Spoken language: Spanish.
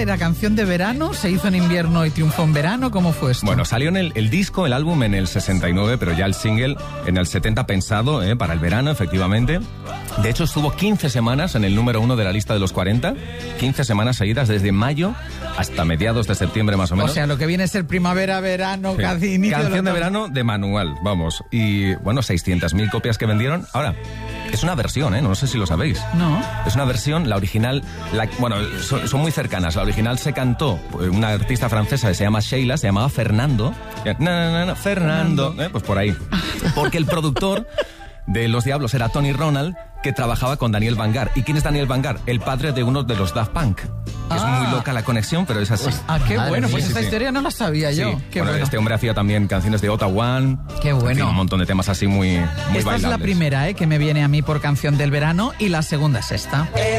¿Era canción de verano? ¿Se hizo en invierno y triunfó en verano? ¿Cómo fue esto? Bueno, salió en el disco, el álbum en el 69, pero ya el single en el 70 pensado para el verano, efectivamente. De hecho, estuvo 15 semanas en el número 1 de la lista de los 40. 15 semanas seguidas, desde mayo hasta mediados de septiembre, más o menos. O sea, lo que viene a ser primavera, verano, Sí. casi inicio Canción de otoño. verano de manual, vamos. Y, bueno, 600.000 copias que vendieron. Ahora, es una versión, no sé si lo sabéis. No. Es una versión, la original, son muy cercanas. La original se cantó por una artista francesa que se llama Sheila, se llamaba Fernando. Fernando, pues por ahí. Porque el productor de Los Diablos era Tony Ronald, que trabajaba con Daniel Vangar. ¿Y quién es Daniel Vangar? El padre de uno de los Daft Punk. Es muy loca la conexión, pero es así. Qué bueno, pues Sí, esta sí. historia no la sabía yo. Sí. Qué Bueno, bueno. este hombre hacía también canciones de Otta One. Qué bueno. En fin, un montón de temas así muy Esta bailables. es la primera que me viene a mí por canción del verano y la segunda es esta.